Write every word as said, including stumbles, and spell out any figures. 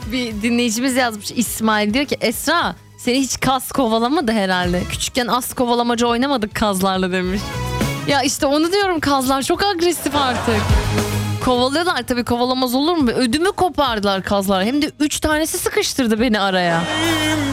Bir dinleyicimiz yazmış, İsmail diyor ki Esra seni hiç kaz kovalamadı herhalde. Küçükken as kovalamacı oynamadık kazlarla demiş. Ya işte onu diyorum, kazlar çok agresif artık. Kovalıyorlar tabii, kovalamaz olur mu? Ödümü kopardılar kazlar. Hem de üç tanesi sıkıştırdı beni araya.